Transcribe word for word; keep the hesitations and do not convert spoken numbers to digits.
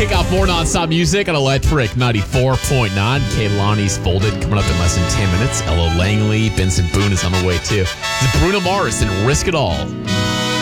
Kick off more nonstop music on Electric ninety-four point nine. Kehlani's Folded coming up in less than ten minutes. Ella Langley, Benson Boone is on the way too. This is Bruno Mars and Risk It All.